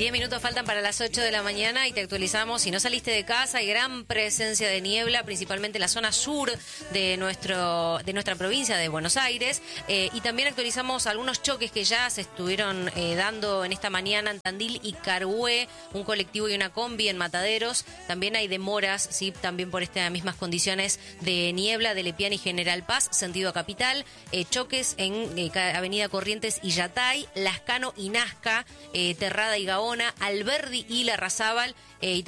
10 minutos faltan para las 8 de la mañana y te actualizamos. Si no saliste de casa, hay gran presencia de niebla, principalmente en la zona sur de nuestra provincia de Buenos Aires. Y también actualizamos algunos choques que ya se estuvieron dando en esta mañana en Tandil y Carhué, un colectivo y una combi en Mataderos. También hay demoras, sí, también por estas mismas condiciones de niebla de Lepiana y General Paz, sentido capital. Choques en Avenida Corrientes y Yatay, Lascano y Nazca, Terrada y Gaona, Alberdi y Larrazábal, y